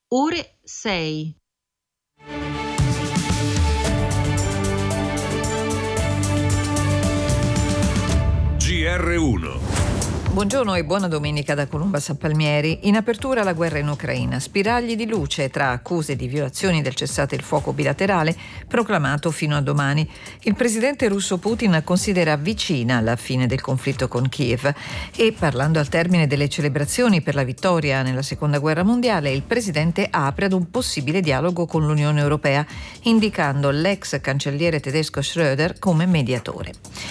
Ore 6. GR1. Buongiorno e buona domenica da Colomba San Palmieri. In apertura la guerra in Ucraina, spiragli di luce tra accuse di violazioni del cessate il fuoco bilaterale proclamato fino a domani. Il presidente russo Putin considera vicina la fine del conflitto con Kiev e, parlando al termine delle celebrazioni per la vittoria nella seconda guerra mondiale, il presidente apre ad un possibile dialogo con l'Unione Europea, indicando l'ex cancelliere tedesco Schröder come mediatore.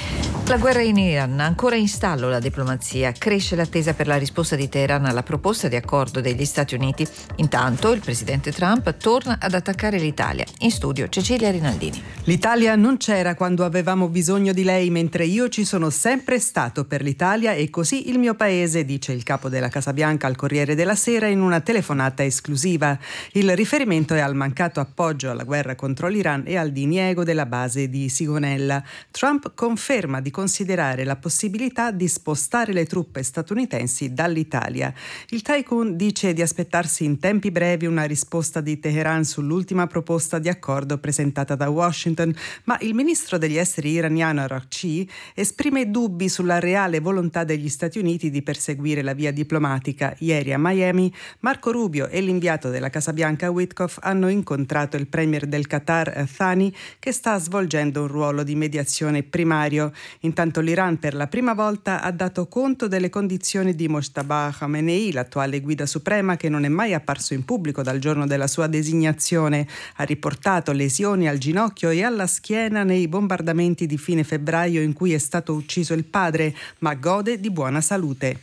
La guerra in Iran, ancora in stallo la diplomazia, cresce l'attesa per la risposta di Teheran alla proposta di accordo degli Stati Uniti. Intanto il presidente Trump torna ad attaccare l'Italia. In studio Cecilia Rinaldini. L'Italia non c'era quando avevamo bisogno di lei, mentre io ci sono sempre stato per l'Italia e così il mio paese, dice il capo della Casa Bianca al Corriere della Sera in una telefonata esclusiva. Il riferimento è al mancato appoggio alla guerra contro l'Iran e al diniego della base di Sigonella. Trump conferma di considerare la possibilità di spostare le truppe statunitensi dall'Italia. Il tycoon dice di aspettarsi in tempi brevi una risposta di Teheran sull'ultima proposta di accordo presentata da Washington, ma il ministro degli esteri iraniano Araghchi esprime dubbi sulla reale volontà degli Stati Uniti di perseguire la via diplomatica. Ieri a Miami Marco Rubio e l'inviato della Casa Bianca Witkoff hanno incontrato il premier del Qatar Thani, che sta svolgendo un ruolo di mediazione primario. Intanto l'Iran per la prima volta ha dato conto delle condizioni di Mojtaba Khamenei, l'attuale guida suprema che non è mai apparso in pubblico dal giorno della sua designazione. Ha riportato lesioni al ginocchio e alla schiena nei bombardamenti di fine febbraio in cui è stato ucciso il padre, ma gode di buona salute.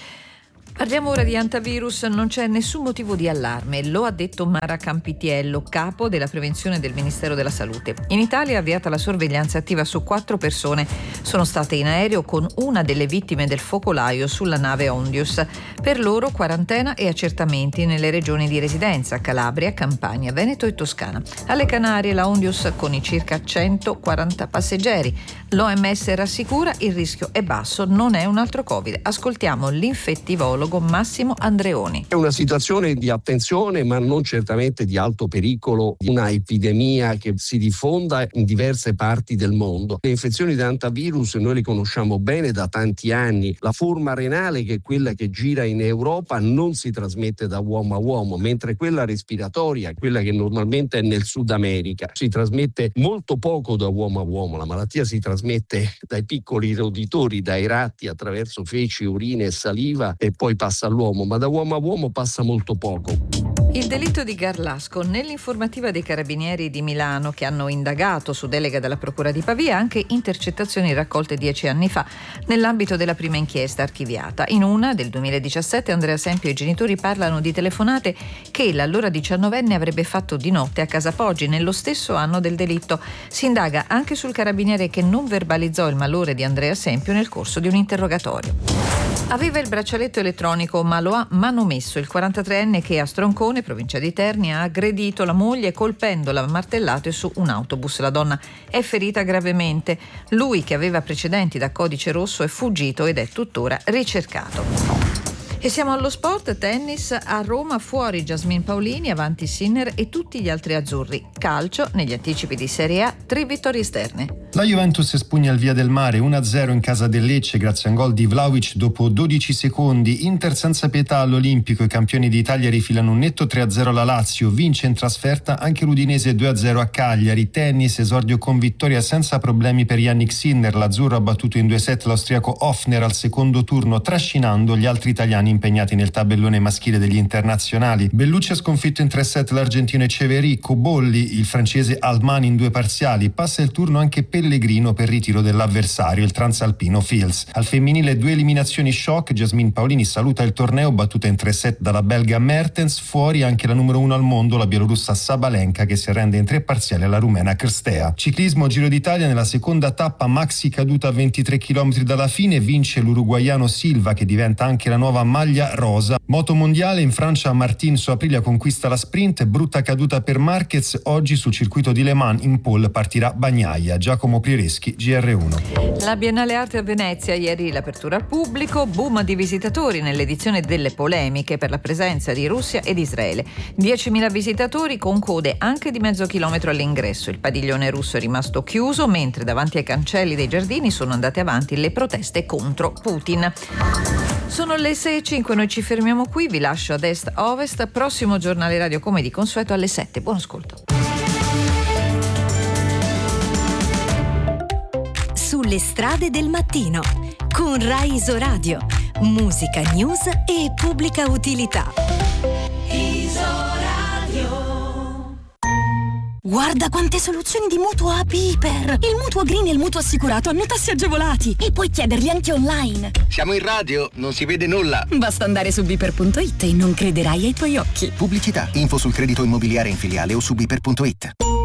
Parliamo ora di antivirus, non c'è nessun motivo di allarme, lo ha detto Mara Campitiello, capo della prevenzione del Ministero della Salute. In Italia è avviata la sorveglianza attiva su 4 persone, sono state in aereo con una delle vittime del focolaio sulla nave Ondius. Per loro quarantena e accertamenti nelle regioni di residenza, Calabria, Campania, Veneto e Toscana. Alle Canarie la Ondius con i circa 140 passeggeri. L'OMS rassicura, il rischio è basso, non è un altro Covid. Ascoltiamo l'infettivologo Massimo Andreoni. È una situazione di attenzione, ma non certamente di alto pericolo, di una epidemia che si diffonda in diverse parti del mondo. Le infezioni da antivirus noi le conosciamo bene da tanti anni. La forma renale, che è quella che gira in Europa, non si trasmette da uomo a uomo, mentre quella respiratoria, quella che normalmente è nel Sud America, si trasmette molto poco da uomo a uomo. La malattia si trasmette dai piccoli roditori, dai ratti, attraverso feci, urine e saliva, e poi passa all'uomo, ma da uomo a uomo passa molto poco. Il delitto di Garlasco. Nell'informativa dei Carabinieri di Milano, che hanno indagato su delega della Procura di Pavia anche intercettazioni raccolte 10 anni fa nell'ambito della prima inchiesta archiviata. In una del 2017 Andrea Sempio e i genitori parlano di telefonate che l'allora 19enne avrebbe fatto di notte a Casa Poggi nello stesso anno del delitto. Si indaga anche sul carabiniere che non verbalizzò il malore di Andrea Sempio nel corso di un interrogatorio. Aveva il braccialetto elettronico ma lo ha manomesso. Il 43enne che a Stroncone, provincia di Terni, ha aggredito la moglie colpendola a martellate su un autobus. La donna è ferita gravemente. Lui, che aveva precedenti da codice rosso, è fuggito ed è tuttora ricercato. E siamo allo sport, tennis a Roma, fuori Jasmine Paolini, avanti Sinner e tutti gli altri azzurri. Calcio, negli anticipi di Serie A, 3 vittorie esterne. La Juventus spugna il Via del Mare 1-0 in casa del Lecce grazie a un gol di Vlahovic dopo 12 secondi. Inter senza pietà all'Olimpico, i campioni d'Italia rifilano un netto 3-0 alla Lazio, vince in trasferta anche l'Udinese 2-0 a Cagliari. Tennis, esordio con vittoria senza problemi per Yannick Sinner, l'azzurro ha battuto in 2 set l'austriaco Hoffner al secondo turno, trascinando gli altri italiani impegnati nel tabellone maschile degli internazionali. Bellucci ha sconfitto in 3 set l'argentino Eceverico, Bolli il francese Altman in 2 parziali. Passa il turno anche Pellegrino per ritiro dell'avversario, il transalpino Fields. Al femminile 2 eliminazioni shock, Jasmine Paolini saluta il torneo battuta in 3 set dalla belga Mertens, fuori anche la numero 1 al mondo, la bielorussa Sabalenka, che si arrende in 3 parziali alla rumena Crstea. Ciclismo Giro d'Italia, nella seconda tappa maxi caduta a 23 km dalla fine, vince l'uruguaiano Silva, che diventa anche la nuova maglia rosa. Moto mondiale, in Francia Martin su Aprilia conquista la sprint, brutta caduta per Marquez. Oggi sul circuito di Le Mans in pole partirà Bagnaia. Giacomo Giacomo Priereschi, GR1. La Biennale Arte a Venezia, ieri l'apertura al pubblico, boom di visitatori nell'edizione delle polemiche per la presenza di Russia ed Israele. 10.000 visitatori con code anche di mezzo chilometro all'ingresso. Il padiglione russo è rimasto chiuso, mentre davanti ai cancelli dei giardini sono andate avanti le proteste contro Putin. Sono le 6.05, noi ci fermiamo qui, vi lascio ad est-ovest, prossimo giornale radio come di consueto alle 7. Buon ascolto. Sulle strade del mattino con Rai Isoradio, musica, news e pubblica utilità. Guarda quante soluzioni di mutuo a Piper! Il mutuo green e il mutuo assicurato hanno tassi agevolati e puoi chiederli anche online. Siamo in radio, non si vede nulla. Basta andare su Piper.it e non crederai ai tuoi occhi. Pubblicità, info sul credito immobiliare in filiale o su Piper.it.